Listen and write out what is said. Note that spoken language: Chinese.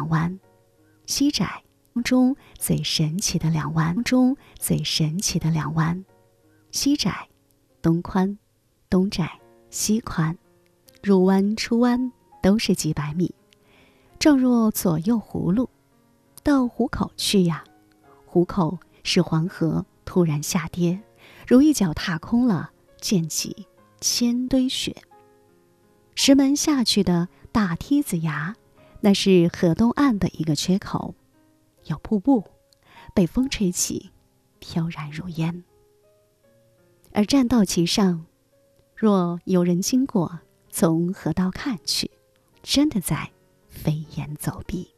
两湾，西窄中最神奇的两湾中最神奇的两湾，西窄东宽，东窄西宽，入弯出弯都是几百米，状若左右葫芦。到湖口去呀，湖口是黄河突然下跌，如一脚踏空了，溅起千堆雪。石门下去的大梯子崖，那是河东岸的一个缺口，有瀑布，被风吹起，飘然如烟。而栈道其上，若有人经过，从河道看去，真的在飞檐走壁。